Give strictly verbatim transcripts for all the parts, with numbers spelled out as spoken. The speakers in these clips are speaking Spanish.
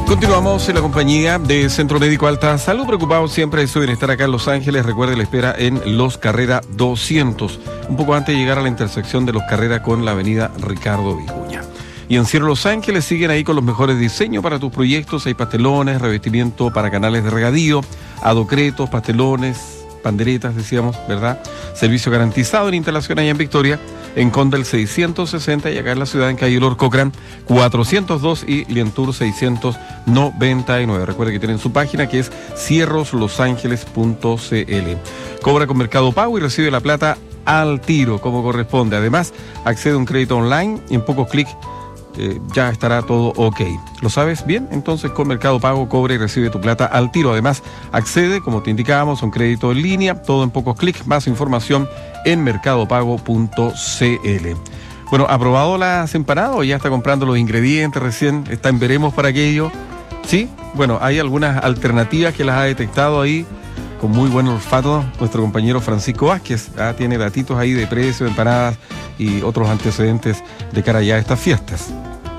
Continuamos en la compañía de Centro Médico Alta Salud, preocupados siempre de su bienestar acá en Los Ángeles. Recuerde, la espera en Los Carrera doscientos, un poco antes de llegar a la intersección de Los Carrera con la avenida Ricardo Vicuña. Y en Cielo Los Ángeles siguen ahí con los mejores diseños para tus proyectos. Hay pastelones, revestimiento para canales de regadío, adocretos, pastelones, panderetas, decíamos, ¿verdad? Servicio garantizado en instalación allá en Victoria, en Condel seiscientos sesenta, y acá en la ciudad en calle Lord Cochran cuatrocientos dos y Lientour seiscientos noventa y nueve. Recuerde que tienen su página, que es cierros los ángeles punto c l. Cobra con Mercado Pago y recibe la plata al tiro, como corresponde. Además, accede a un crédito online y en pocos clics Eh, ya estará todo ok. ¿Lo sabes bien? Entonces con Mercado Pago cobra y recibe tu plata al tiro. Además, accede, como te indicábamos, a un crédito en línea, todo en pocos clics. Más información en mercado pago punto c l. Bueno, ¿ha probado las empanadas o ya está comprando los ingredientes recién? ¿Está en veremos para aquello? ¿Sí? Bueno, hay algunas alternativas que las ha detectado ahí con muy buen olfato nuestro compañero Francisco Vázquez. ¿ah? Tiene datitos ahí de precio de empanadas y otros antecedentes de cara ya a estas fiestas.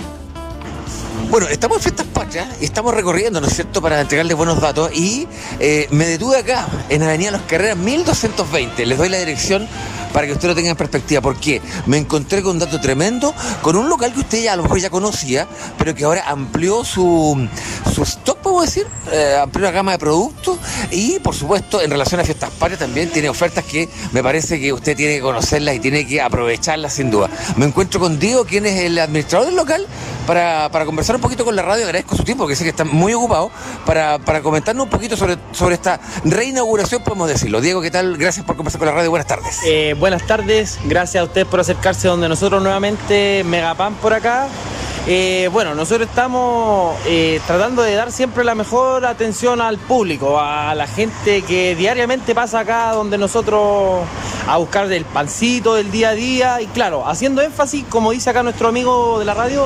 Bueno, estamos en Fiestas Patrias y estamos recorriendo, ¿no es cierto?, para entregarles buenos datos, y eh, me detuve acá, en Avenida Los Carreras mil doscientos veinte. Les doy la dirección para que usted lo tenga en perspectiva, porque me encontré con un dato tremendo, con un local que usted ya a lo mejor ya conocía, pero que ahora amplió su, su stock, podemos decir, eh, amplió la gama de productos, y por supuesto, en relación a Fiestas Patrias también tiene ofertas que me parece que usted tiene que conocerlas y tiene que aprovecharlas sin duda. Me encuentro con Diego, quien es el administrador del local, para, para conversar un poquito con la radio. Agradezco su tiempo, porque sé que está muy ocupado, para, para comentarnos un poquito sobre, sobre esta reinauguración, podemos decirlo. Diego, ¿qué tal? Gracias por conversar con la radio. Buenas tardes. Eh, buenas tardes, gracias a ustedes por acercarse donde nosotros nuevamente, Megapan por acá. Eh, bueno, nosotros estamos eh, tratando de dar siempre la mejor atención al público, a la gente que diariamente pasa acá donde nosotros a buscar el pancito del día a día, y claro, haciendo énfasis, como dice acá nuestro amigo de la radio,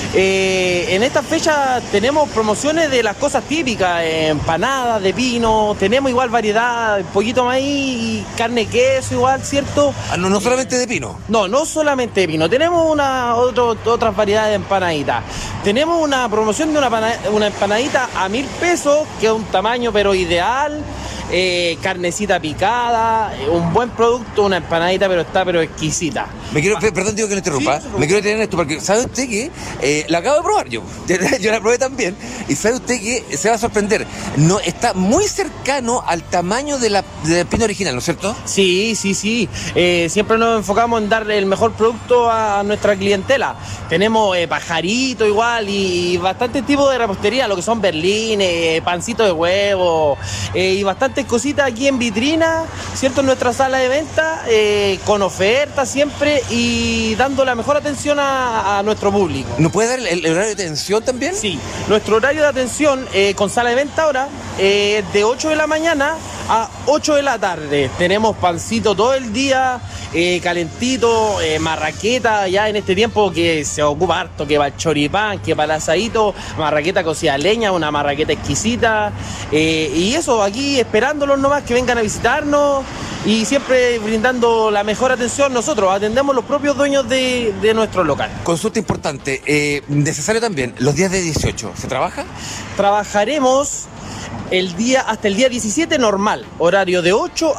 eh, en esta fecha tenemos promociones de las cosas típicas, eh, empanadas de pino, tenemos igual variedad, pollito maíz y carne queso igual, ¿cierto? Ah, no, no solamente de pino. No, no solamente de pino, tenemos una, otro, otras variedades de empanaditas. Tenemos una promoción de una, pana, una empanadita a mil pesos, que es un tamaño pero ideal, eh, carnecita picada, un buen producto, una empanadita pero está pero exquisita. Me quiero, perdón, digo que no interrumpa, sí, me quiero detener en esto, porque ¿sabe usted que eh, la acabo de probar yo? Yo la probé también, y ¿sabe usted que se va a sorprender? No, está muy cercano al tamaño de la, del pino original, ¿no es cierto? Sí, sí, sí. Eh, siempre nos enfocamos en darle el mejor producto a nuestra clientela. Tenemos eh, pajarito igual y bastante tipo de repostería, lo que son berlines, eh, pancito de huevo, eh, y bastantes cositas aquí en vitrina, ¿cierto? En nuestra sala de venta, eh, con ofertas siempre y dando la mejor atención a, a nuestro público. ¿Nos puede dar el, el horario de atención también? Sí, nuestro horario de atención eh, con sala de venta ahora es eh, de ocho de la mañana a ocho de la tarde. Tenemos pancito todo el día, eh, calentito, eh, marraqueta, ya en este tiempo que se ocupa harto, que para el choripán, que para el asadito, marraqueta cocida a leña, una marraqueta exquisita, eh, y eso, aquí esperándolos nomás que vengan a visitarnos y siempre brindando la mejor atención. Nosotros atendemos los propios dueños de, de nuestro local. Consulta importante, eh, necesario también, los días de dieciocho, ¿se trabaja? Trabajaremos el día hasta el día diecisiete normal, horario de ocho